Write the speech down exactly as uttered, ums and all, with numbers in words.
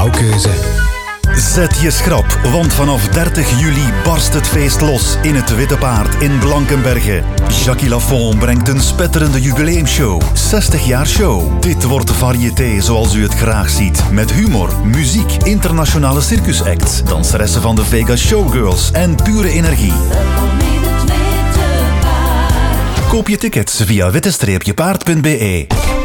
jouw keuze. Zet je schrap, want vanaf dertig juli barst het feest los in het Witte Paard in Blankenberge. Jackie Lafont brengt een spetterende jubileumshow. zestig jaar show. Dit wordt variété zoals u het graag ziet. Met humor, muziek, internationale circusacts, danseressen van de Vegas Showgirls en pure energie. Koop je tickets via witte paard punt be.